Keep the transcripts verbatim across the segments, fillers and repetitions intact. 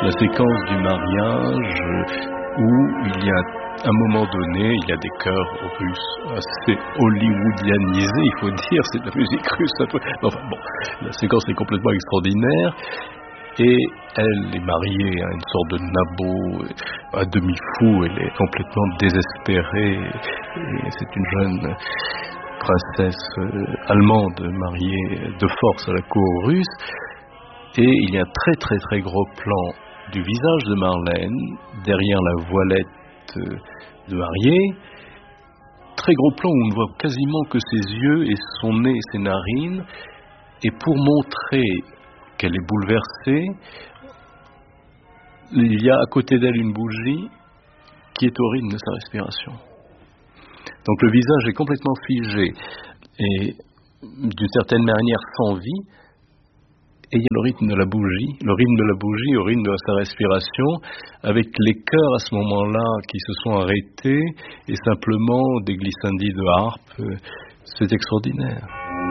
la séquence du mariage où il y a à un moment donné, il y a des chœurs russes assez hollywoodianisés, il faut dire, c'est de la musique russe. Enfin bon, la séquence est complètement extraordinaire. Et elle est mariée à une sorte de nabot, à demi-fou, elle est complètement désespérée. Et c'est une jeune princesse allemande mariée de force à la cour russe. Et il y a un très très très gros plan du visage de Marlène, derrière la voilette de mariée. Très gros plan où on ne voit quasiment que ses yeux et son nez et ses narines. Et pour montrer qu'elle est bouleversée, il y a à côté d'elle une bougie qui est au rythme de sa respiration. Donc le visage est complètement figé et d'une certaine manière sans vie, et il y a le rythme de la bougie, le rythme de la bougie au rythme de sa respiration, avec les chœurs à ce moment-là qui se sont arrêtés et simplement des glissandis de harpe. C'est extraordinaire.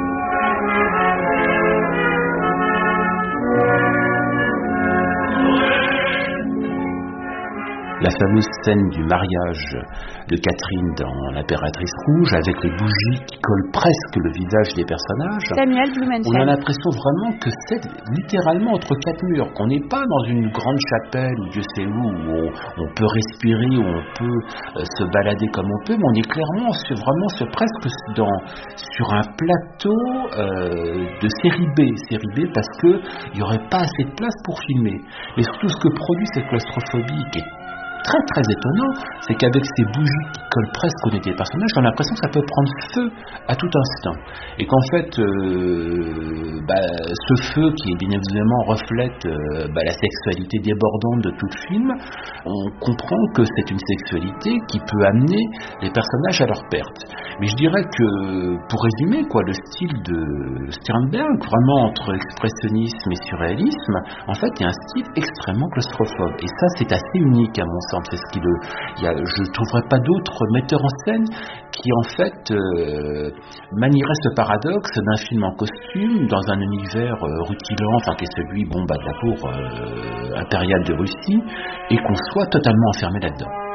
La fameuse scène du mariage de Catherine dans L'Impératrice Rouge, avec les bougies qui collent presque le visage des personnages. Samuel Blumenfeld. On a l'impression vraiment que c'est littéralement entre quatre murs, qu'on n'est pas dans une grande chapelle ou Dieu sait où, où on, on peut respirer, où on peut euh, se balader comme on peut, mais on est clairement sur, vraiment sur, presque dans, sur un plateau euh, de série B, série B parce qu'il n'y aurait pas assez de place pour filmer. Et surtout ce que produit cette claustrophobie qui est très très étonnant, c'est qu'avec ces bougies qui collent presque au nez des personnages, on a l'impression que ça peut prendre feu à tout instant. Et qu'en fait, euh, bah, ce feu qui bien évidemment reflète euh, bah, la sexualité débordante de tout le film, on comprend que c'est une sexualité qui peut amener les personnages à leur perte. Mais je dirais que, pour résumer, quoi, le style de Sternberg, vraiment entre expressionnisme et surréalisme, en fait, est un style extrêmement claustrophobe. Et ça, c'est assez unique à mon sens. C'est ce qui le, il y a, je ne trouverai pas d'autres metteurs en scène qui, en fait, euh, manierait ce paradoxe d'un film en costume dans un univers euh, rutilant, enfin qui est celui bon, bah, de la cour euh, impériale de Russie, et qu'on soit totalement enfermé là-dedans.